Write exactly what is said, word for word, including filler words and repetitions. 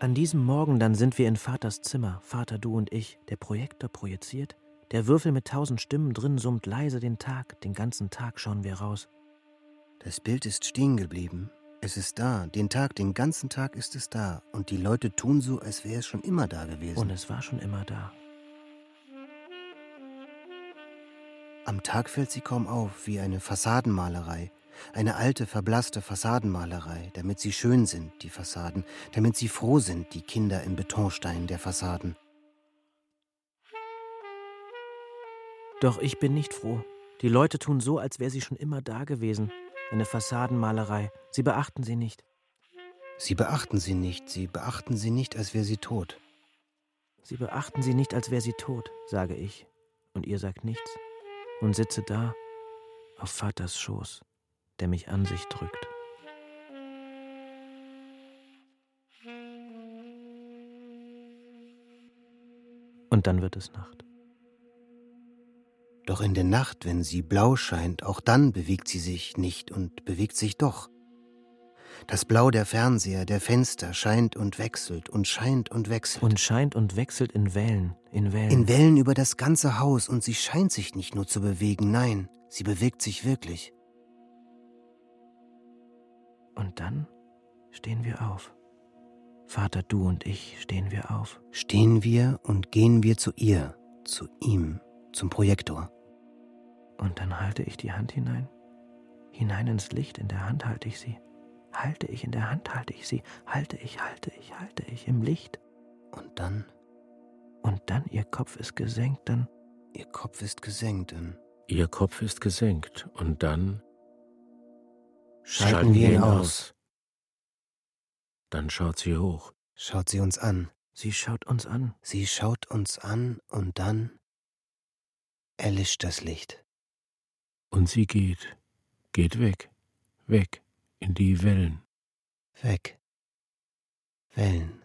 An diesem Morgen dann sind wir in Vaters Zimmer, Vater, du und ich, der Projektor projiziert, der Würfel mit tausend Stimmen drin summt leise den Tag, den ganzen Tag schauen wir raus. Das Bild ist stehen geblieben. Es ist da, den Tag, den ganzen Tag ist es da. Und die Leute tun so, als wäre es schon immer da gewesen. Und es war schon immer da. Am Tag fällt sie kaum auf, wie eine Fassadenmalerei. Eine alte, verblasste Fassadenmalerei, damit sie schön sind, die Fassaden, damit sie froh sind, die Kinder im Betonstein der Fassaden. Doch ich bin nicht froh. Die Leute tun so, als wäre sie schon immer da gewesen. Eine Fassadenmalerei. Sie beachten sie nicht. Sie beachten sie nicht, sie beachten sie nicht, als wäre sie tot. Sie beachten sie nicht, als wäre sie tot, sage ich. Und ihr sagt nichts. Und sitze da, auf Vaters Schoß, der mich an sich drückt. Und dann wird es Nacht. Doch in der Nacht, wenn sie blau scheint, auch dann bewegt sie sich nicht und bewegt sich doch. Das Blau der Fernseher, der Fenster scheint und wechselt und scheint und wechselt. Und scheint und wechselt in Wellen, in Wellen. In Wellen über das ganze Haus, und sie scheint sich nicht nur zu bewegen, nein, sie bewegt sich wirklich. Und dann stehen wir auf. Vater, du und ich, stehen wir auf. Stehen wir und gehen wir zu ihr, zu ihm, zum Projektor. Und dann halte ich die Hand hinein, hinein ins Licht, in der Hand halte ich sie. Halte ich in der Hand, halte ich sie, halte ich, halte ich, halte ich im Licht. Und dann? Und dann, ihr Kopf ist gesenkt, dann... Ihr Kopf ist gesenkt, dann... Ihr Kopf ist gesenkt, und dann... Schalten, schalten wir ihn aus. aus. Dann schaut sie hoch. Schaut sie uns an. Sie schaut uns an. Sie schaut uns an, und dann... erlischt das Licht. Und sie geht, geht weg, weg. In die Wellen. Weg. Wellen.